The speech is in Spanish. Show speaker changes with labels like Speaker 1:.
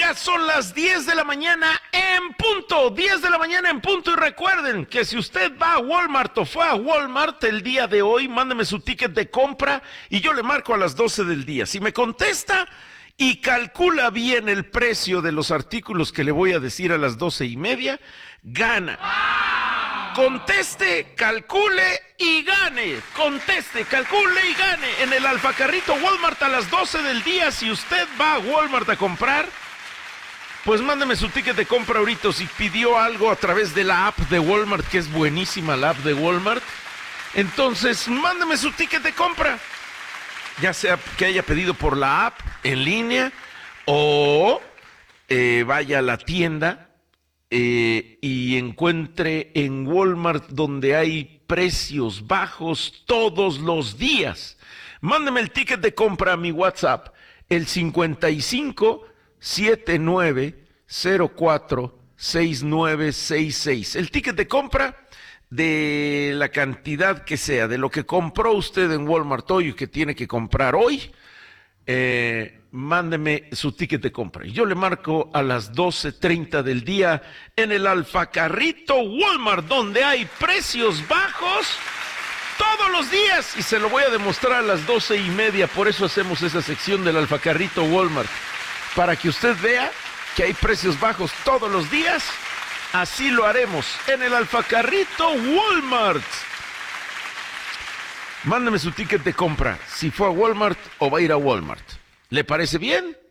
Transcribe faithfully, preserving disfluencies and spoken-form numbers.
Speaker 1: Ya son las diez de la mañana en punto, diez de la mañana en punto, y recuerden que si usted va a Walmart o fue a Walmart el día de hoy, mándeme su ticket de compra y yo le marco a las doce del día. Si me contesta y calcula bien el precio de los artículos que le voy a decir a las doce y media, gana. Conteste, calcule y gane. Conteste, calcule y gane en el Alfacarrito Walmart a las doce del día. Si usted va a Walmart a comprar, pues mándeme su ticket de compra ahorita. Si pidió algo a través de la app de Walmart, que es buenísima la app de Walmart, entonces mándeme su ticket de compra. Ya sea que haya pedido por la app en línea o eh, vaya a la tienda eh, y encuentre en Walmart donde hay precios bajos todos los días. Mándeme el ticket de compra a mi WhatsApp, el cincuenta y cinco setenta y nueve cero cuatro sesenta y nueve sesenta y seis. El ticket de compra de la cantidad que sea, de lo que compró usted en Walmart hoy y que tiene que comprar hoy, eh, mándeme su ticket de compra. Y yo le marco a las doce treinta del día en el Alfacarrito Walmart, donde hay precios bajos todos los días. Y se lo voy a demostrar a las doce y media. Por eso hacemos esa sección del Alfacarrito Walmart, para que usted vea que hay precios bajos todos los días. Así lo haremos en el Alfacarrito Walmart. Mándeme su ticket de compra si fue a Walmart o va a ir a Walmart. ¿Le parece bien?